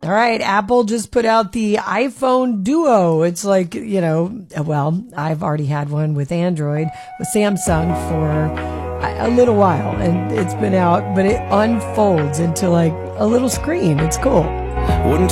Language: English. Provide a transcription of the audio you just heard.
All right, Apple just put out the iPhone Duo. It's like, well, I've already had one with Android, with Samsung for a little while, and it's been out, but it unfolds into like a little screen. It's cool. Wouldn't